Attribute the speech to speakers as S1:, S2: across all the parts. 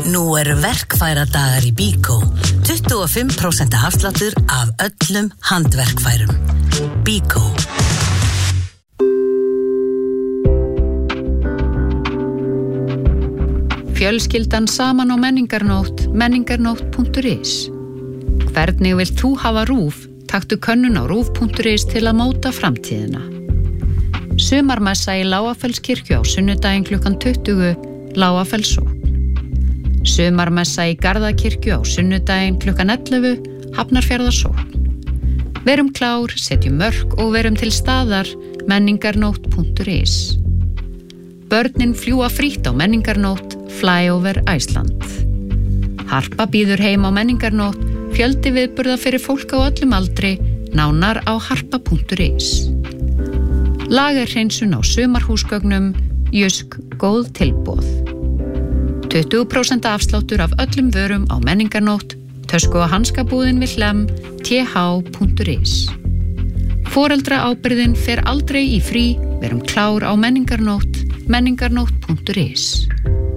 S1: Nú verkfæradagar í Bíkó. 25% afsláttur af öllum handverkfærum. Bíkó.
S2: Fjölskyldan saman á menningarnótt, menningarnótt.is. Hvernig vilt þú hafa RÚV? Taktu könnun á rúv.is til að móta framtíðina. Sumarmessa í Lágafellskirkju á sunnudaginn klukkan 20, Lágafellssókn. Sumarmessa í Garðakirkju á sunnudaginn klukkan 11, Hafnarfjarðarsókn. Verum klár, setjum mörk og verum til staðar, menningarnótt.is. Börnin fljúa frítt á menningarnótt, Flyover Iceland. Harpa býður heim á menningarnótt, fjöldi viðburða fyrir fólk á öllum aldri, nánar á harpa.is. Lagerhreinsun á sumarhúsgögnum, Jysk góð tilboð. 20% afsláttur af öllum vörum á menningarnótt, tösku og hanskabúðin við Hlemm, th.is. Foreldraábyrgðin fer aldrei í frí, verum klár á menningarnótt, menningarnótt.is.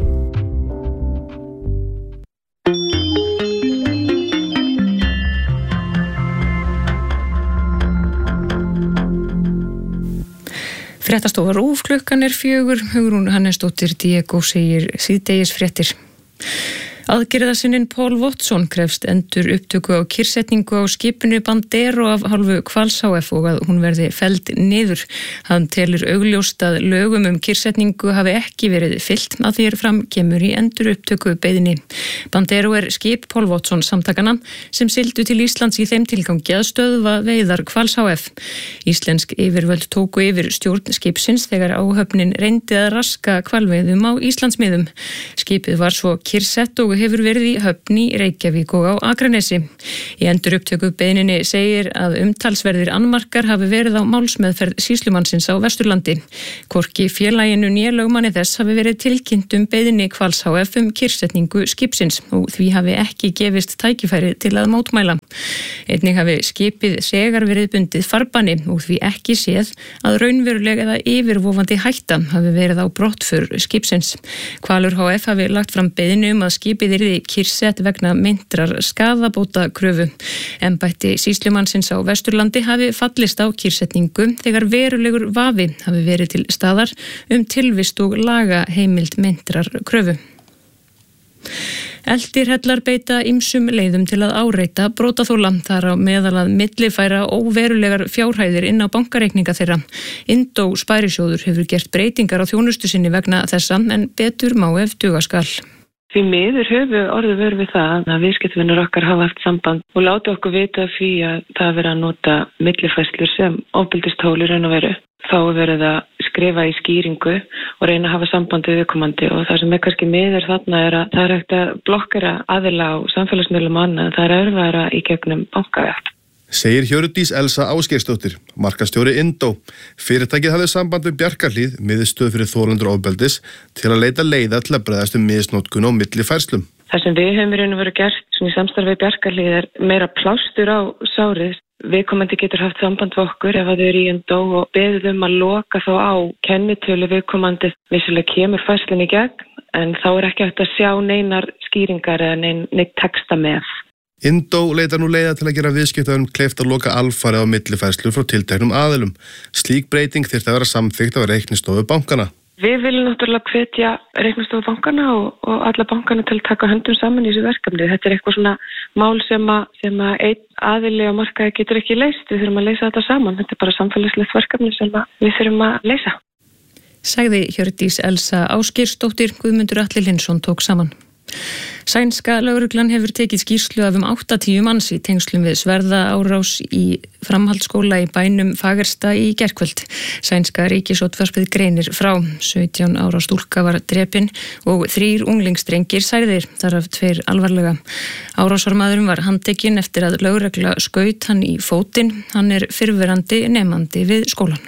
S3: Fréttastofa RÚV klukkan 4, Hugrún Hannesdóttir Diego segir síðdegis fréttir. Aðgerðasinnin Paul Watson krefst endur upptöku á kyrrsetningu á skipinu Bandero af hálfu Hvals HF og að hún verði felld niður. Hann telur augljóst að lögum kyrrsetningu hafi ekki verið fylgt að því fram kemur í endur upptöku beiðni. Bandero skip Paul Watson samtakana sem sigldu til Íslands í þeim tilgangi að stöðva veiðar Hvals HF. Íslensk yfirvöld tóku yfir stjórn skipsins þegar áhöfnin reyndi að raska hvalveiðum á Íslandsmiðum. Skipið var svo kyrrsett og hefur verið í höfn í Reykjavík og á Akranesi. Í endurupptöku beiðninni segir að umtalsverðir annmarkar hafi verið á málsmeðferð sýslumannsins á Vesturlandi. Hvorki félaginu né lögmanni þess hafi verið tilkynnt beiðni Hvals HF kyrrsetningu skipsins og því hafi ekki gefist tækifæri til að mótmæla. Einnig hafi skipið þegar verið bundið farbanni og því ekki séð að raunveruleg eða yfirvofandi hætta hafi verið á brottför skipsins. Hvalur HF hafi lagt fram beiðni að skipið yrði kyrrsett vegna meintrar skaðabótakröfu. Embætti sýslumannsins á Vesturlandi hafi fallist á kyrrsetningu þegar verulegur vafi hafi verið til staðar tilvist og lagaheimild meintrar kröfu. Eldirhellar beita ýmsum leiðum til að áreita brotaþola, þar á meðal að millifæra óverulegar fjárhæðir inn á bankareikninga þeirra. Indó Sparisjóður hefur gert breytingar á þjónustu sinni vegna þessa en betur má ef duga skal.
S4: Því miður höfum orðið vör við það að viðskiptavinur okkar hafa haft samband og láta okkur vita því að það er verið að nota millifærslur sem ofbeldistól í raun og veru. Þá er verið að skrifa í skýringu og reyna að hafa samband við viðkomandi og það sem er kannski miður þarna er að það er hægt að blokkera aðila á samfélagsmiðlum annað, það er örfæra í gegnum bankavegt.
S5: Segir Hjördís Elsa Ásgeirsdóttir, markastjóri Indó. Fyrirtækið hafði samband við Bjarkarhlíð, miðstöð fyrir þolendur ofbeldis, til að leita leiða til að bregðast misnotkun á millifærslum.
S4: Það sem við höfum í raun og veru gert í samstarfi við Bjarkarhlíð er meira plástur á sárið. Viðkomandi getur haft samband við okkur ef þau eru í Indó og beðið að loka þá á kennitölu viðkomandi. Vissulega kemur færslun í gegn en þá er ekki hægt að sjá neinar skýringar eða neitt texta með.
S5: Indó leitar nú leiða til að gera viðskiptavinum kleift að loka alfarið á millifærslur frá tilteknum aðilum. Slík breyting þyrfti að vera samþykkt af reiknistofu bankana.
S4: Við viljum náttúrulega hvetja reiknistofu bankana og alla bankana til að taka höndum saman í þessu verkefni. Þetta er eitthvað svona mál sem að einn aðili á markaði getur ekki leyst. Við þurfum að leysa þetta saman. Þetta er bara samfélagslegt verkefni sem við þurfum að leysa.
S3: Sagði Hjördís Elsa Ásgeirsdóttir, Guðmundur Atli Lindsson tók saman. Sænska lögreglan hefur tekið skýrslu af 80 manns í tengslum við sverðaárás í framhaldsskóla í bænum Fagersta í gærkvöld. Sænska ríkisútvarpið greinir frá. 17 ára stúlka var drepin og 3 unglingsdrengir særðir, þar af 2 alvarlega. Árásarmaðurinn var handtekinn eftir að lögregla skaut hann í fótinn. Hann er fyrrverandi nemandi við skólan.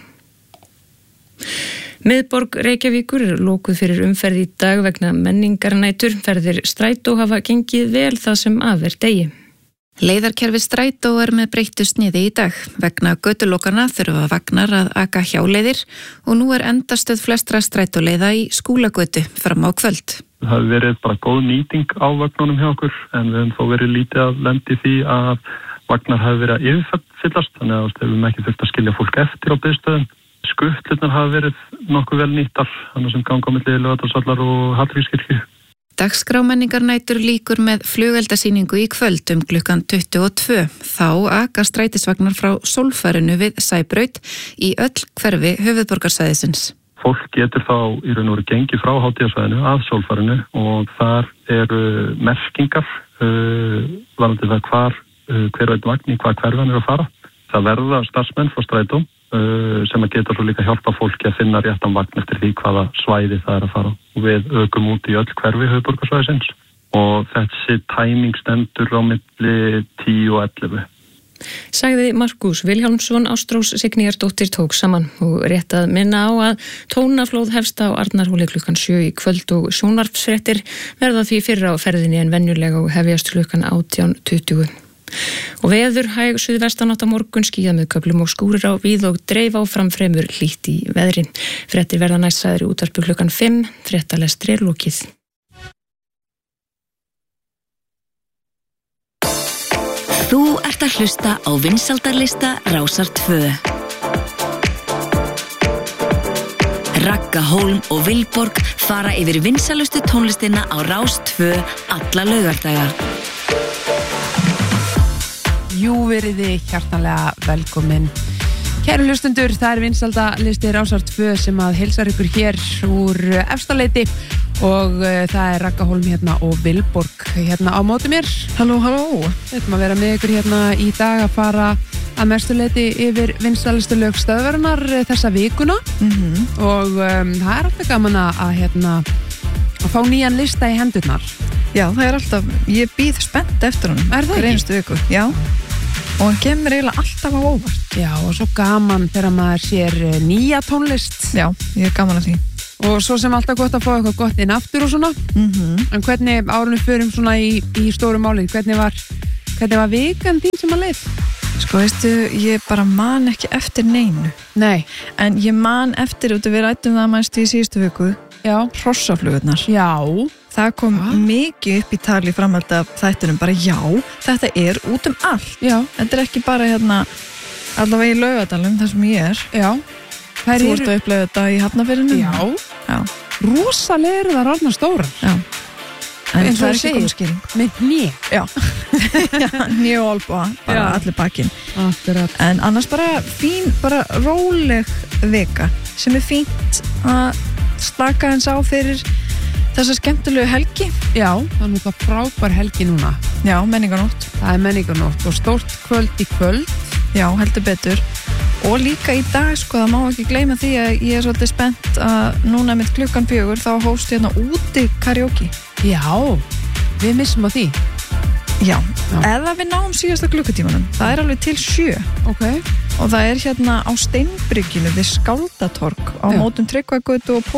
S3: Miðborg Reykjavíkur er lokuð fyrir umferð í dag vegna menningarnætur. Ferðir strætó hafa gengið vel það sem af er degi.
S6: Leiðarkerfi strætó með breyttu sniði í dag. Vegna götulokana þurfa vagnar að aka hjáleiðir og nú endastöð flestra strætóleiða í Skúlagötu fram á kvöld.
S7: Það hefur verið bara góð nýting á vagnunum hjá okkur en við höfum þó verið lítið að lenda í því að vagnar hafi verið að yfirfyllast þannig að við höfum ekki þurft að skilja fólk eftir á biðstöðum. Skuttlurnar hafa verið nokkuð vel nýttar þannig sem ganga á milli Laugardalsvallar og Hallgrímskirkju.
S6: Dagskrá menningarnætur líkur með flugeldasýningu í kvöld klukkan 22. Þá aka strætisvagnar frá Sólfærinu við Sæbraut í öll hverfi höfuðborgarsvæðisins.
S7: Fólk getur þá í raun og veru gengið frá hátíðarsvæðinu að Sólfærinu og þar eru merkingar varðandi það hver veit vagn í hvað hverfan að fara. Það verða starfsmenn frá strætó sem að geta svo líka hjálpa fólki að finna réttan vagn eftir því hvaða svæði það að fara. Og við ökum út í öll hverfi höfuðborgarsvæðisins og þessi tæming stendur á milli 10 og 11.
S3: Sagði Markus Vilhjálmsson. Ástrós Signýjardóttir tók saman og rétt að minna á að tónaflóð hefst á Arnarhóli klukkan 7 í kvöld og sjónvarpsfréttir verða því fyrr á ferðinni en venjulega og hefjast klukkan 18:20. Og veður hæg suðvestanátt á morgun, skýjað með köflum og skúrir á víð og dreif á framfremur hlýtt í veðri. Fréttir verða næst sagðir í útvarpi klukkan 5, fréttalestri lokið.
S1: Þú ert að hlusta á vinsældarlista Rásar 2. Ragga Hólm og Vilborg fara yfir vinsælustu tónlistina á Rás 2 alla laugardaga.
S8: Jú, veriði hjartanlega velkomin. Kæru hlustundur, það vinsældalisti Rásar 2 sem að heilsar ykkur hér úr Efstaleiti og það Ragga Hólm hérna og Vilborg hérna á móti mér.
S6: Halló, halló.
S8: Við ætlum að vera með ykkur hérna í dag að fara að mestuleiti yfir vinsælustu lög stöðvarinnar þessa vikuna og það alltaf gaman að fá nýjan lista í hendurnar.
S9: Já, það alltaf, ég býð spennt eftir honum.
S8: Það ekki?
S9: Einstu viku, já. Og hann kemur eiginlega alltaf á óvart.
S8: Já, og svo gaman þegar maður sér nýja tónlist.
S9: Já, ég gaman að því.
S8: Og svo sem alltaf gott að fá eitthvað gott inn aftur og svona. En hvernig árunum förum svona í stóru málin, hvernig var vikan þín sem að leið?
S9: Sko, veistu, ég bara man ekki eftir neinu.
S8: Nei.
S9: En ég man eftir, við rættum það mæst í síðustu viku.
S8: Já.
S9: Hrossaflugurnar.
S8: Já.
S9: Það kom mikið upp í tali í framhaldi af þættunum, bara já, þetta út allt.
S8: Já.
S9: Þetta ekki bara allavega í Laugardalnum, þar sem ég
S8: Já.
S9: Þú ert að upplega þetta í Hafnarfirðinum?
S8: Já. Rosalega það orðnar stórar.
S9: Já. En
S8: eins og
S9: það ekki komið skýring.
S8: Með hné.
S9: Já. Hné og olbúa, bara allir bakinn.
S8: Akkurat.
S9: En annars bara fín, bara róleg vika sem fínt að slaka eins á fyrir þessa skemmtilegu helgi.
S8: Já, það það frábær helgi núna.
S9: Já, menningarnótt.
S8: Það menningarnótt og stórt kvöld í kvöld.
S9: Já, heldur betur. Og líka í dag, sko, það má ekki gleyma því að ég svolítið spennt að núna mitt klukkan 4 þá hóst úti karaoke.
S8: Já, við missum á því.
S9: Já, eða við náum síðasta klukkutímanum. Það alveg til 7.
S8: Ok.
S9: Og það á Steinbrygginu við Skáldatorg á mótum Tryggvagötu og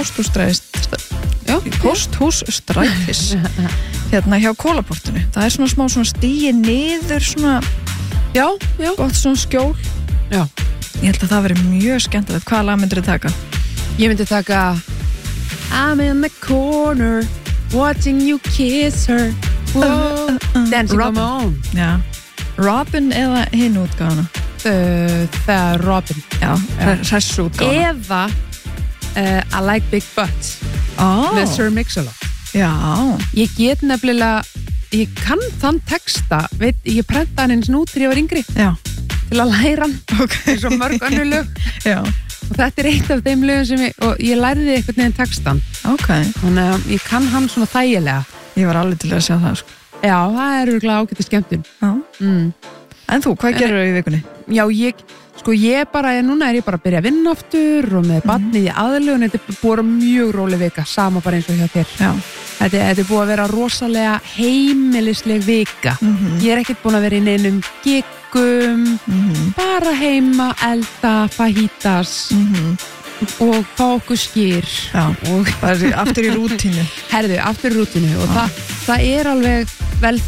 S9: Pósthússtrætis hjá Kólaportinu. Það svona smá stíi niður svona,
S8: já.
S9: Gott svona skjól.
S8: Já.
S9: Ég held að það veri mjög skemmtilegt. Hvaða lag myndir þú taka?
S8: Ég myndi taka I'm in the corner watching you kiss her Dancing on my own.
S9: Já. Robin eða hinn útgáfana?
S8: Það Robin.
S9: Já, hressu útgáfana.
S8: Eða I Like Big Butts með Sir Mix-a-Lot.
S9: Já.
S8: Ég get nefnilega, ég kann þann texta, ég prenta hann eins út þegar ég var yngri.
S9: Já.
S8: Til að læra hann.
S9: Ok.
S8: Eins og mörg önnur lög.
S9: Já.
S8: Og þetta eitt af þeim lögum sem ég lærði eitthvað neginn textan.
S9: Ok.
S8: Þannig að ég kann hann svona þægilega.
S9: Ég var alveg til að sjá það, sko.
S8: Já, það örugglega ágætis skemmtun.
S9: Já. En þú, hvað gerir þú í vikunni?
S8: Já, núna ég bara að byrja að vinna aftur og með barnið í aðlögun. Þetta er búið mjög róleg vika, sama bara eins og hjá þér.
S9: Já.
S8: Þetta er búið að vera rosalega heimilisleg vika. Ég ekkert búin að vera í neinum giggum, bara heima, elda, fajitas og fá okkur skýr.
S9: Já, og bara aftur í rútínu.
S8: Herðu, aftur í rútínu og það alveg velþegið.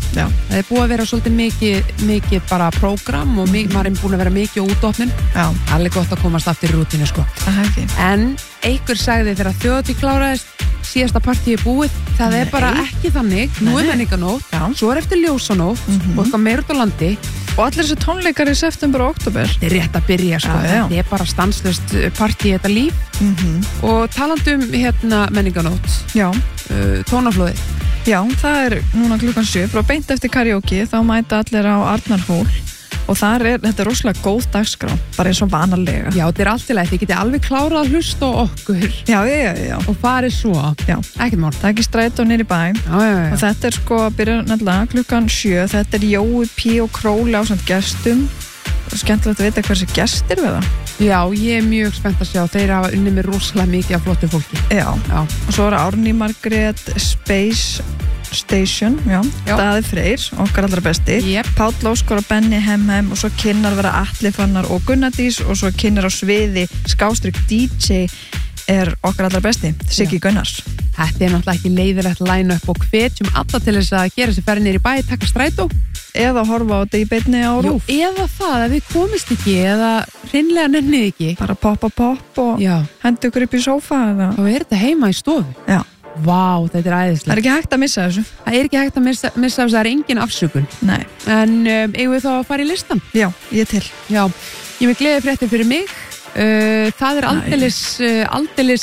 S9: Já.
S8: Það er búið að vera svolítið mikið bara prógram og maður er búin að vera mikið á útopnun.
S9: Já.
S8: Alveg gott að komast aftur í rútínu, sko.
S9: Það ekki.
S8: En einhver sagði þegar þjóðhátíð kláraðist, síðasta partíi búið, það er bara ekki þannig. Nú er menningarnótt, svo er eftir ljósanótt og eitthvað meira út á landi.
S9: Og allir þessi tónleikar í september og oktober.
S8: Þetta er rétt að byrja, sko. Þetta er bara stanslaust partí þetta líf. Og talandum menningarnótt, tónaflóðið.
S9: Já, það er núna klukkan 7, frá beint eftir karaoke, þá mæta allir á Arnarhól og þetta er rosalega góð dagskrá, bara eins og vanalega.
S8: Já, þetta er allt í lagi, þið getið alveg klárað að hlusta á okkur.
S9: Já.
S8: Og farið svo.
S9: Já.
S8: Ekkert mál.
S9: Það er ekki strætó niður í bæ.
S8: Já.
S9: Og þetta er sko að byrja nefnilega klukkan 7, þetta er Jói P. og Króli ásamt gestum. Skemmtilegt að vita hversi gestir við það.
S8: Já, ég er mjög spennt að sjá, þeir hafa unnið mér rosalega mikið af flottu fólki.
S9: Já. Og svo er Árný Margrét Space Station, Daði Freyr, okkar allra besti. Páll Óskar og Benni Hemhem og svo kynnar vera Atli Fannar og Gunnardís og svo kynnar á sviði / DJ er okkar allra besti, Siggi Gunnars.
S8: Þetta er náttúrulega ekki leiðilegt line-up og hvetjum alla til þess að gera sér ferð niður í bæ, taka strætó.
S9: Eða horfa á þetta í beinni á RÚV.
S8: Eða það, ef við komist ekki eða hreinlega nennið ekki.
S9: Bara popp og hendi ykkur upp í sófa eða.
S8: Þá er þetta heima í stofu.
S9: Já.
S8: Vá, þetta er æðislegt.
S9: Það er ekki hægt að missa þessu.
S8: Það er ekki hægt að missa þessu, það er engin afsökun.
S9: Nei.
S8: En eigum við þá að fara í listan?
S9: Já, ég til.
S8: Já, ég með gleði fréttir fyrir mig. Það er aldeilis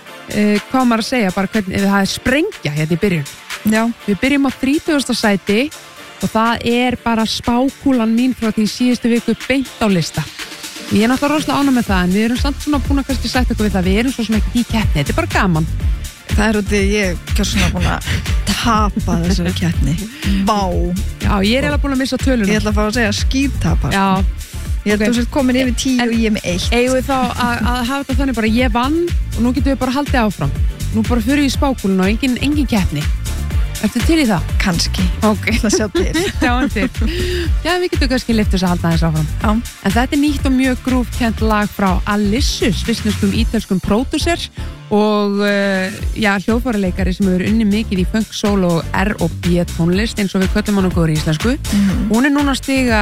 S8: hvað maður að segja, bara hvernig það er sprengja hérna í byrjun.
S9: Já.
S8: Við byrjum á 30. sæti og það er bara spákúlan mín frá því síðustu viku beint á lista. Ég er náttúrulega rosalega ánægð með það, en við erum samt svona búin að kannski sætta okkur við það, við erum svo sem ekki í keppni, þetta er bara gaman.
S9: Það er út í ég er svona búin að tapa þessari keppni. Vá. Já,
S8: ég er alveg búin að missa töluna.
S9: Ég ætla að fá að segja skítapa.
S8: Já.
S9: Ég held að þú sért komin yfir 10 og ég með 1.
S8: Eigum við þá að hafa þetta þannig bara ég vann og nú getum við bara haldið áfram. Nú bara fyrir við í spákúluna og engin keppni. Ertu til í það?
S9: Kannski.
S8: Ok.
S9: Það sjá til.
S8: Sjáum til. Já, við getum kannski lyft þess að halda þess áfram.
S9: Já.
S8: En þetta er nýtt og mjög grúfkennt lag frá Alissus, svissneskum ítölskum pródúser og hljóðfæraleikari sem hefur unnið mikið í funk, soul og R&B tónlist eins og við köllum hann okkur í íslensku. Hún er núna að stiga